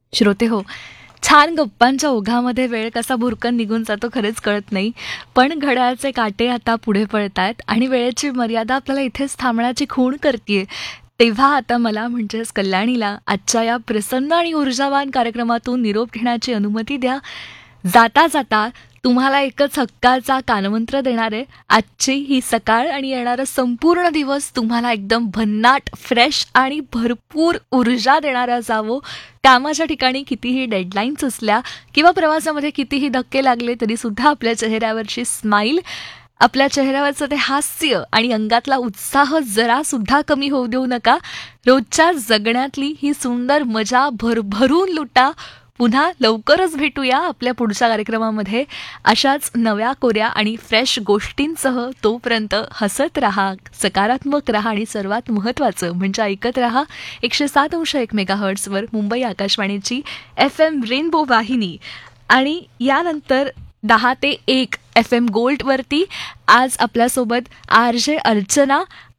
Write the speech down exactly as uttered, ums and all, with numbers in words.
श्रोते हो, छान गप्पांच्या ओघामध्ये वेळ कसा भुरकन निघून जातो खरंच कळत नाही. पण घड्याळाचे काटे आता पुढे पळतायत आणि वेळेची मर्यादा आपल्याला इथेच थांबण्याची खूण करतीये. तेव्हा आता मला म्हणजेच कल्याणीला आजच्या या प्रसन्न आणि ऊर्जावान कार्यक्रमातून निरोप घेण्याची अनुमती द्या. जाता जाता तुम्हाला एकच हक्काचा कानमंत्र देणार आहे. आजची ही सकाळ आणि येणारा संपूर्ण दिवस तुम्हाला एकदम भन्नाट, फ्रेश आणि भरपूर ऊर्जा देणारा जावो. कामाच्या ठिकाणी कितीही डेडलाईन्स असल्या किंवा प्रवासामध्ये कितीही धक्के लागले तरी सुद्धा आपल्या चेहऱ्यावरची स्माईल, आपल्या चेहऱ्यावरचं ते हास्य आणि अंगातला उत्साह जरा सुद्धा कमी होऊ देऊ नका. रोजच्या जगण्यातली ही सुंदर मजा भरभरून लुटा. पुन्हा लवकरच भेटूया आपल्या पुढच्या कार्यक्रमामध्ये अशाच नव्या कोऱ्या आणि फ्रेश गोष्टींसह. तोपर्यंत हसत राहा, सकारात्मक राहा आणि सर्वात महत्त्वाचं म्हणजे ऐकत राहा एकशे सात अंश एक मेगा हर्ट्सवर मुंबई आकाशवाणीची एफ एम रेनबो वाहिनी. आणि यानंतर दहा ते एक एफ एम गोल्डवरती आज आपल्यासोबत आर जे अर्चना